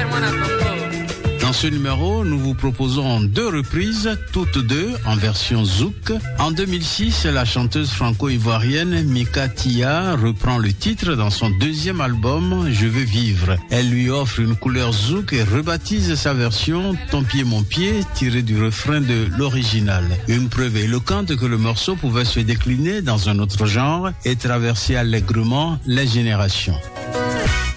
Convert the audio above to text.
Dans ce numéro, nous vous proposons 2 reprises, toutes 2 en version zouk. En 2006, la chanteuse franco-ivoirienne Mika Tia reprend le titre dans son 2e album Je veux vivre. Elle lui offre une couleur zouk et rebaptise sa version Ton pied mon pied, tirée du refrain de l'original. Une preuve éloquente que le morceau pouvait se décliner dans un autre genre et traverser allègrement les générations.